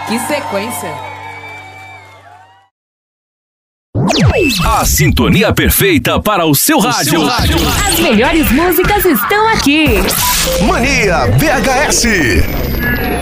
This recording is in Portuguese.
Que sequência! A sintonia perfeita para o seu rádio. As melhores músicas estão aqui. Mania VHS.